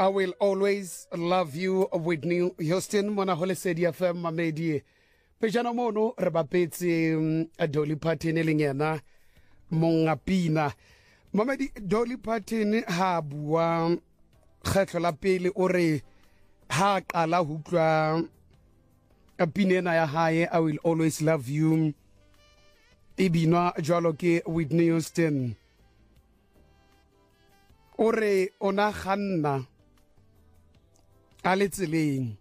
I will always love you, Whitney Houston. Mona hole Sedi FM mamedi. Pejana mono re bapetse Dolly Parton e leng yena monga pina. Mamedi Dolly Parton ha bua kgetlo la pele o re ha qala ho utlwa pina ena ya hae I will always love you. E binwa jwalo ke Whitney Houston. O re ona khanna a le tseleng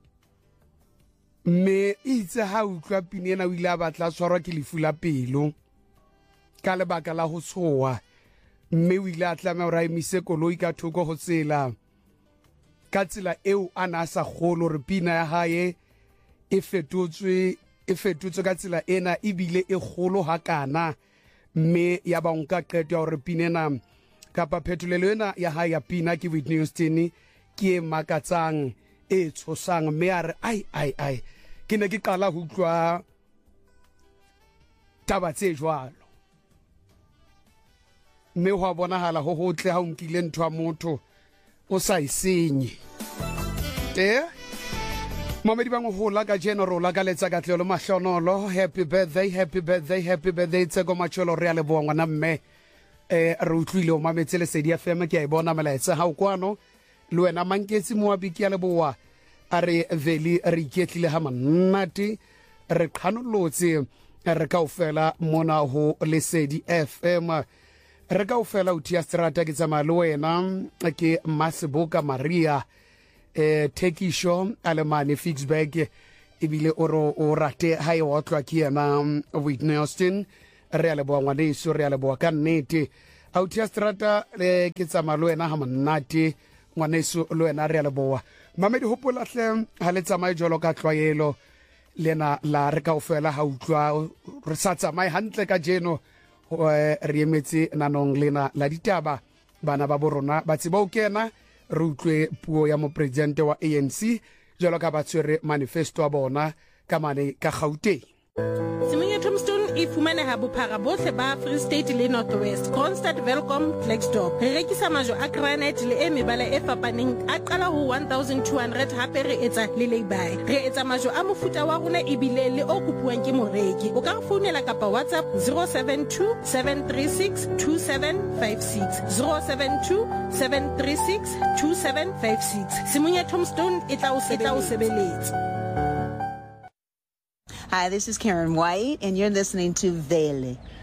me itse ha utlwa pina ena o ile a batla tshwarwa ke lefu la pelo ka lebaka la ho tshoa mme o ile a tlameha hore a emise koloi ka thoko ho tsela ka tsela eo a na sa kgolo re pina ya hae e fetotswe ka tsela ena ebile e kgolo hakana mme ya ba nka qeto ya hore pina ena kapa phetolelo ena ya hae ya pina ke Whitney Houston ke makatsang e tshosang mme a re ai ke ne ke qala ho utlwa taba tse jwalo mme ho bonahala ho hotle ha o nkile ntwa motho o sa isenye Mamedi bang hola ka general la ka letsa ka tlelo mahlonolo happy birthday tsego macholo re a le boa ngwana mme re utlwile o mametse le Sedi FM ke a bona melaetsa ha o kwano le wena manketsi moabiki a le boa a re veli re iketlile ha manati re qhanolotse re kaofela mona ho le Sedi FM re kaofela o tia strata ke tsama le wena ke Masiboka Maria Tekisho Alemani Fixberg ebile o rate ha e otlwa ke yena Whitney Houston re a le boa ngwane so re a le boa ka nnete a tia strata ke tsama le wena ha manati ngwane so le wena re a le boa mamedi hopola hle ha le tsamaye jolo ka tlwaelo lena la re kaofela ha utlwa re sa tsamaye hantle ka jeno re emetse nanong lena la ditaba bana ba borona ba tseba o kena re utlwe puo ya mo president wa ANC jalo ka ba tswere manifesto a bona ka mane ka Gauteng Simonye Tombstone e fumaneha bophara bohle ba Free State le North West Kronstadt Welcome Blackstop re rekisa majo a granite le e mebala e fapaneng a qala ho 1200 hape re etsa le lay-by re etsa majo a mofuta wa rona ebile le o kopuwang ke moreki o ka re founela kapa WhatsApp 072 736 2756 072 736 2756 Simonye Tombstone e tla o sebeletsa. Hi, this is Karen White, and you're listening to Vele.